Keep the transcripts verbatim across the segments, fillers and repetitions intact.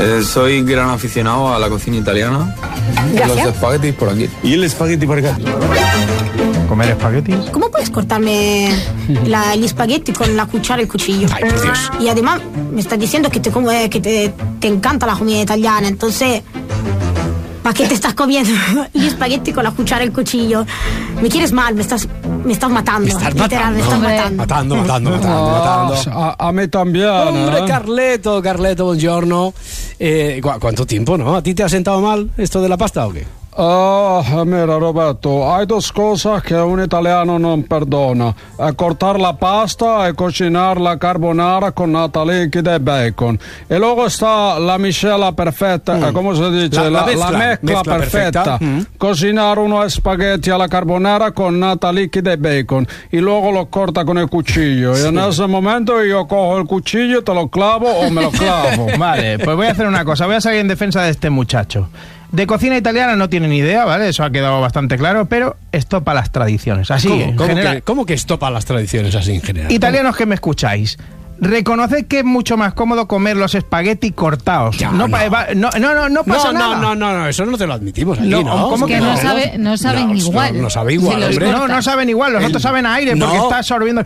Eh, soy gran aficionado a la cocina italiana. Gracias. Los espaguetis por aquí. ¿Y el espagueti por acá? ¿Comer espaguetis? ¿Cómo puedes cortarme la, el espagueti con la cuchara y el cuchillo? Ay, por Dios. Y además me estás diciendo que te, come, que te, te encanta la comida italiana, entonces... ¿Para qué te estás comiendo el espagueti con la cuchara y el cuchillo? Me quieres mal, me estás, me estás matando. Me estás literal, matando. me estás Hombre. matando. Matando, matando, matando, matando. A, a mí también. Hombre, ¿eh? Carleto, Carleto, buongiorno. Eh, ¿cu- ¿Cuánto tiempo, no? ¿A ti te ha sentado mal esto de la pasta o qué? Ah, mira Roberto, hay dos cosas que un italiano non perdona: eh, cortar la pasta e cocinar la carbonara con nata liquida e bacon. E luego está la miscela perfetta, Mm. eh, ¿cómo se dice? La- la La, mezcla, la mezcla, mezcla perfetta. perfetta. Mm. Cocinar unos spaghetti alla carbonara con nata liquida e bacon y luego lo corta con el cuchillo. Y en ese momento yo cojo el cuchillo, te lo clavo o me lo clavo. Vale, pues voy a hacer una cosa. Voy a salir en defensa de este muchacho. De cocina italiana no tiene ni idea, ¿vale? Eso ha quedado bastante claro, pero estopa las tradiciones. Así, ¿Cómo, en cómo general. que, ¿Cómo que estopa las tradiciones así en general? Italianos que me escucháis, reconoced que es mucho más cómodo comer los espagueti cortados. Ya, no, no. pa- va- no, no, no, no pasa No, nada. no, no, no, no, eso no te lo admitimos aquí, No, ¿no? ¿cómo Es que que no, no? sabe, no saben No, igual. no, no sabe igual, Se los hombre. No, corta. no saben igual, los El- otros saben a aire No. porque está absorbiendo.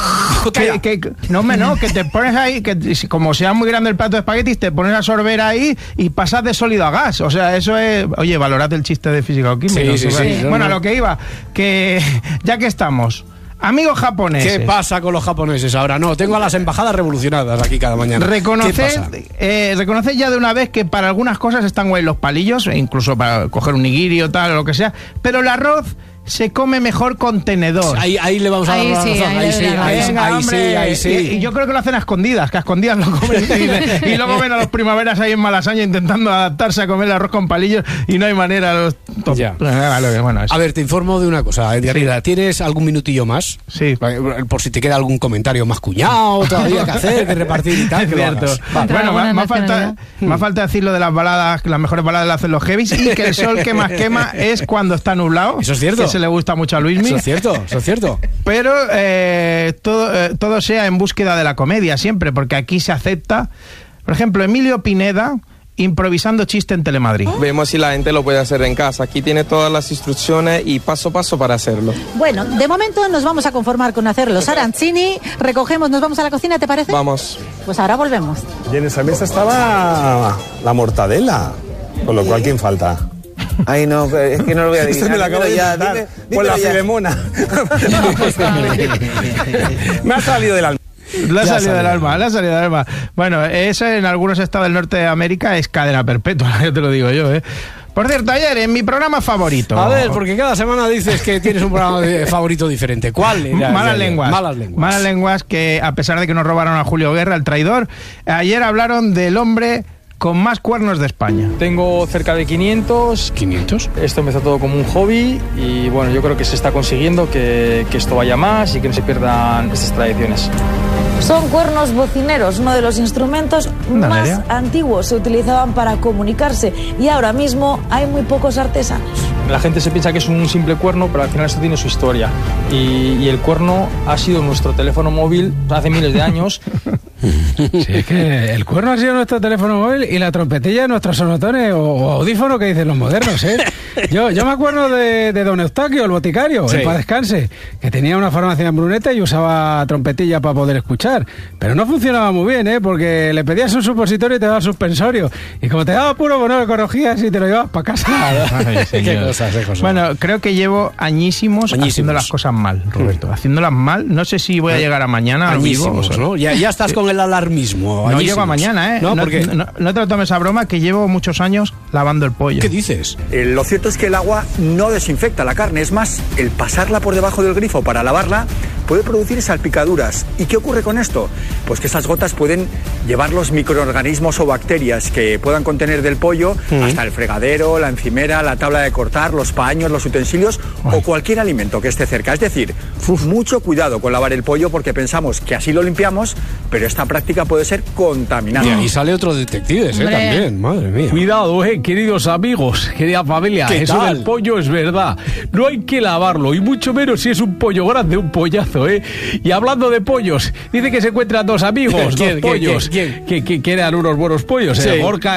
Calla. que, que- no, hombre, no, que te pones ahí, que si- como sea muy grande el plato de espaguetis, te pones a sorber ahí y pasas de sólido a gas. O sea, eso es. Oye, valorad el chiste de física o química. Sí, sí, sí. Bueno, No, a no. lo que iba, que ya que estamos, amigos japoneses. ¿Qué pasa con los japoneses ahora? No, tengo a las embajadas revolucionadas aquí cada mañana. ¿Qué Reconoced, pasa? eh, reconoced ya de una vez que para algunas cosas están guay los palillos, e incluso para coger un nigiri o tal o lo que sea, pero el arroz se come mejor con tenedor. Ahí, ahí le vamos a dar Ahí la sí, razón. ahí Ahí le sí, doy la ahí, razón. sí, Venga, ahí sí, hombre. ahí sí. Y, y yo creo que lo hacen a escondidas, que a escondidas lo comen y, dicen- y luego ven a los primaveras ahí en Malasaña intentando adaptarse a comer el arroz con palillos y no hay manera. Los top- Ya. Vale, bueno, eso. A ver, te informo de una cosa, Diarrida. ¿Tienes algún minutillo más? Sí. Por si te queda algún comentario más cuñado todavía que hacer, que repartir y tal. Es que lo cierto. hagas. Vale. Bueno, Alguna me, me ha falta, nacionalidad. me ha falta decir lo de las baladas, que las mejores baladas las hacen los heavies y que el sol que más quema es cuando está nublado. Eso es cierto. Que se le gusta mucho a Luismi. Eso es cierto, eso es cierto. Pero eh, todo, eh, todo sea en búsqueda de la comedia siempre, porque aquí se acepta. Por ejemplo, Emilio Pineda improvisando chiste en Telemadrid. Vemos si la gente lo puede hacer en casa. Aquí tiene todas las instrucciones y paso a paso para hacerlo. Bueno, de momento nos vamos a conformar con hacer los arancini. Recogemos, nos vamos a la cocina, ¿te parece? Vamos. Pues ahora volvemos. Y en esa mesa estaba la mortadela, con lo cual, ¿quién falta? Ay, no, es que no lo voy a adivinar. Este me lo acabo de Dímelo ya, inventar. dime- Pues dímelo la ya. Filemona. Me ha salido del alma. Le ha Ya salido sale. del alma, le ha salido del alma. Bueno, eso en algunos estados del norte de América es cadena perpetua, ya te lo digo yo, ¿eh? Por cierto, ayer en mi programa favorito. A ver, porque cada semana dices que tienes un programa de- favorito diferente. ¿Cuál? era? Malas lenguas. Malas lenguas. Malas lenguas que, a pesar de que nos robaron a Julio Guerra, el traidor, ayer hablaron del hombre con más cuernos de España. Tengo cerca de quinientos. ¿quinientos? Esto empezó todo como un hobby y bueno, yo creo que se está consiguiendo que, que esto vaya más y que no se pierdan estas tradiciones. Son cuernos bocineros, uno de los instrumentos Anda, más Nerea. antiguos. Se utilizaban para comunicarse y ahora mismo hay muy pocos artesanos. La gente se piensa que es un simple cuerno, pero al final esto tiene su historia. Y, y el cuerno ha sido nuestro teléfono móvil hace miles de años. Sí, es que el cuerno ha sido nuestro teléfono móvil y la trompetilla nuestros sonotones o, o audífono que dicen los modernos, ¿eh? Yo, yo me acuerdo de, de don Eustaquio, el boticario, Sí. en paz descanse, que tenía una farmacia en Brunete y usaba trompetilla para poder escuchar. Pero no funcionaba muy bien, ¿eh? Porque le pedías un supositorio y te daba suspensorio. Y como te daba puro, bueno, lo corregías y te lo llevabas para casa. Ay, señor. Qué cosas, qué cosas. Bueno, creo que llevo añísimos, Añísimos. haciendo las cosas mal, Roberto. Haciéndolas mal. No sé si voy a llegar a mañana al vivo. Añísimos, o sea, ¿no? Ya, ya estás con el alarmismo. No añísimos. llego a mañana, ¿eh? No, no, ¿por qué? no- no te lo tomes a broma, que llevo muchos años lavando el pollo. ¿Qué dices? Eh, lo cierto es que el agua no desinfecta la carne, es más, el pasarla por debajo del grifo para lavarla puede producir salpicaduras. ¿Y qué ocurre con esto? Pues que esas gotas pueden llevar los microorganismos o bacterias que puedan contener del pollo Mm. hasta el fregadero, la encimera, la tabla de cortar, los paños, los utensilios o cualquier alimento que esté cerca. Es decir, mucho cuidado con lavar el pollo porque pensamos que así lo limpiamos, pero esta práctica puede ser contaminante. Y ahí sale otro detective, ¿eh? Hombre. También, madre mía. Cuidado, eh, queridos amigos, querida familia, ¿Qué eso tal? del pollo es verdad. No hay que lavarlo, y mucho menos si es un pollo grande, un pollazo, ¿eh? Y hablando de pollos, dice que se encuentran dos amigos, ¿Quién, dos quién, pollos, quién, quién? Que, que, que eran unos buenos pollos, Sí. eh, Gorka